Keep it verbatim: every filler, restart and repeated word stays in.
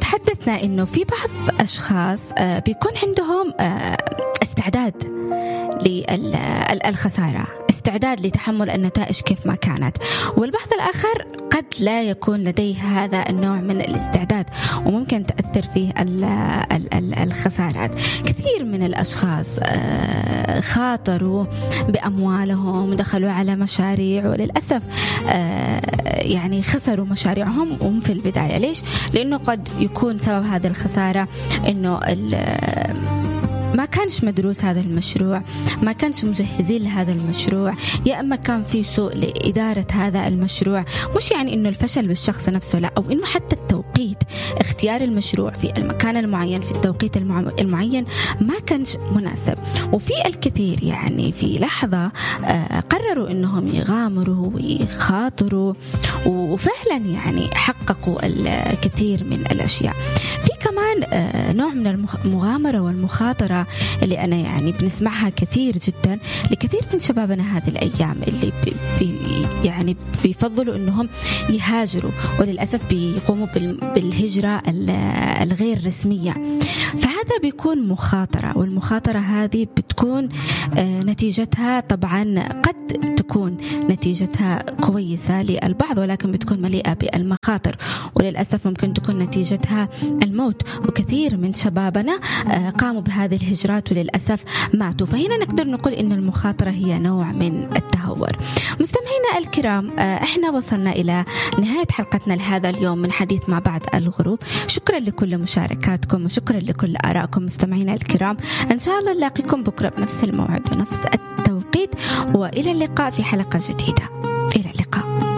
تحدثنا إنه في بعض أشخاص بيكون عندهم استعداد للخسارة، استعداد لتحمل النتائج كيف ما كانت، والبعض الآخر قد لا يكون لديه هذا النوع من الاستعداد وممكن تأثر فيه الخسارات. كثير من الأشخاص خاطروا بأموالهم، دخلوا على مشاريع وللأسف يعني خسروا مشاريعهم وهم في البداية. ليش؟ لأنه قد يكون سبب هذه الخسارة إنه ما كانش مدروس هذا المشروع، ما كانش مجهزين لهذا المشروع، يا أما كان في سوء لإدارة هذا المشروع. مش يعني إنه الفشل بالشخص نفسه، لا، أو إنه حتى التوقيت، اختيار المشروع في المكان المعين في التوقيت المعين ما كانش مناسب. وفي الكثير يعني في لحظة قرروا إنهم يغامروا ويخاطروا وفعلا يعني حققوا الكثير من الأشياء. في كمان نوع من المغامرة والمخاطرة اللي أنا يعني بنسمعها كثير جدا لكثير من شبابنا هذه الأيام، اللي بي بي يعني بيفضلوا أنهم يهاجروا، وللأسف بيقوموا بالهجرة الغير رسمية. فهذا بيكون مخاطرة، والمخاطرة هذه بتكون نتيجتها طبعا قد تكون نتيجتها كويسة للبعض، ولكن بتكون مليئة بالمخاطر، وللأسف ممكن تكون نتيجتها الموت. وكثير من شبابنا قاموا بهذه الهجرات وللأسف ماتوا. فهنا نقدر نقول إن المخاطرة هي نوع من التهور. مستمعينا الكرام، احنا وصلنا إلى نهاية حلقتنا لهذا اليوم من حديث مع بعد الغروب. شكرا لكل مشاركاتكم وشكرا لكل آرائكم مستمعينا الكرام. إن شاء الله نلاقيكم بكرة بنفس الموعد ونفس التوقيت، وإلى اللقاء في حلقة جديدة. إلى اللقاء.